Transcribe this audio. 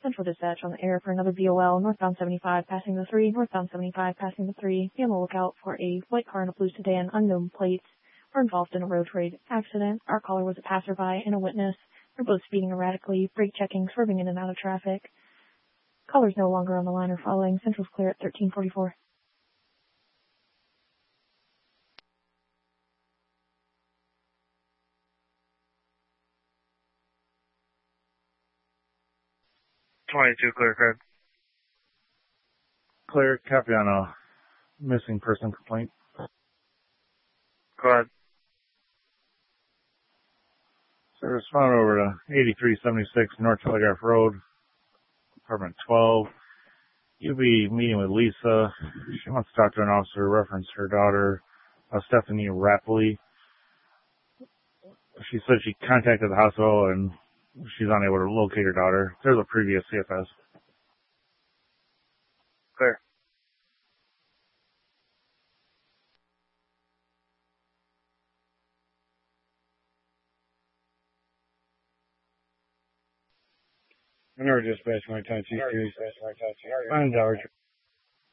Central Dispatch on the air for another BOL, northbound 75, passing the 3, northbound 75, passing the 3. Be on the lookout for a white car and a blue sedan, unknown plates. Were involved in a road rage accident. Our caller was a passerby and a witness. They're both speeding erratically, brake checking, swerving in and out of traffic. Caller's no longer on the line or following. Central's clear at 1344. Clear, Craig. Clear, copy on a missing person complaint. Go ahead. So respond over to 8376 North Telegraph Road, apartment 12. You'll be meeting with Lisa. She wants to talk to an officer, reference her daughter, Stephanie Rapley. She said she contacted the hospital and she's unable to locate her daughter. There's a previous CFS. Clear. Minority dispatch, my time, Chief. Find George.